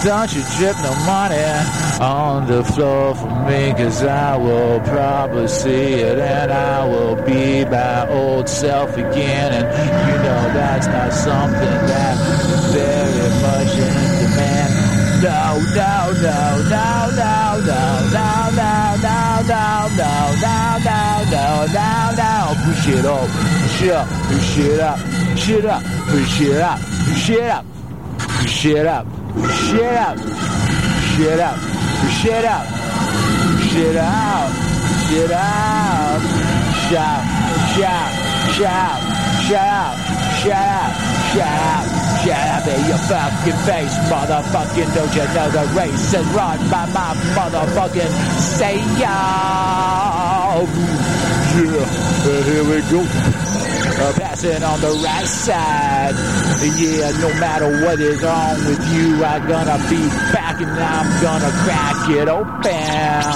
Don't you drip no money on the floor for me, 'cause I will probably see it and I will be my old self again. And you know that's not something that's very much in demand. No, no, no, no, no, no, no, no, no, no, no, no, no, no, no. Push it up, push it up, push it up, push it up, push it up, push it up, push it up, push it up, push it up, push it up, push it out, push it out. Shout, shout, shout, shout, shout, shout, shout in your fucking face, motherfucking. Don't you know the race is run by my motherfucking say Yeah, and here we go. Passing on the right side. Yeah, no matter what is wrong with you, I'm gonna be back and I'm gonna crack it open.